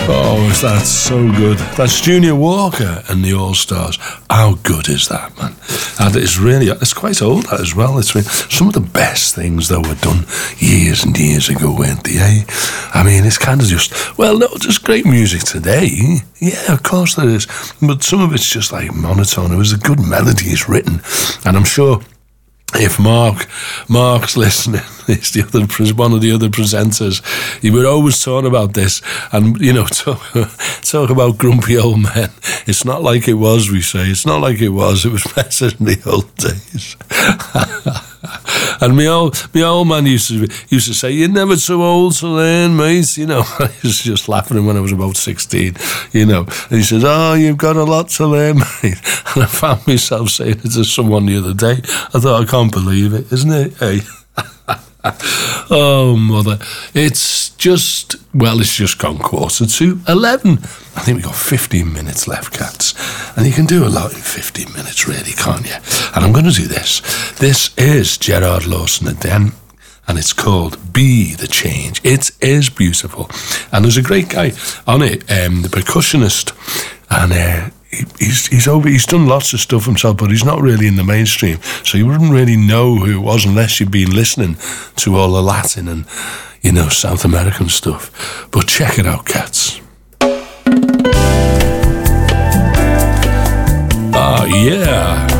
Oh, is that so good? That's Junior Walker and the All-Stars. How good is that, man? And it's quite old, that as well. It's some of the best things that were done years and years ago, weren't they, eh? I mean, it's kind of just, well, no, just great music today. Yeah, of course there is. But some of it's just like monotone. It was a good melodies written. And I'm sure if Mark's listening, he's one of the other presenters, he would always talk about this and, talk about grumpy old men. It's not like it was, we say. It's not like it was. It was better in the old days. And my old man used to say, "You're never too old to learn, mate." I was just laughing when I was about 16, And he said, "Oh, you've got a lot to learn, mate." And I found myself saying it to someone the other day. I thought, I can't believe it, isn't it? Hey. Oh, mother. It's just gone 11:15. I think we've got 15 minutes left, cats. And you can do a lot in 15 minutes, really, can't you? And I'm going to do this. This is Gerard Lawson again, and it's called Be the Change. It is beautiful. And there's a great guy on it, the percussionist, and he's done lots of stuff himself, but he's not really in the mainstream, so you wouldn't really know who it was unless you've been listening to all the Latin and South American stuff. But check it out, cats. Ah, yeah.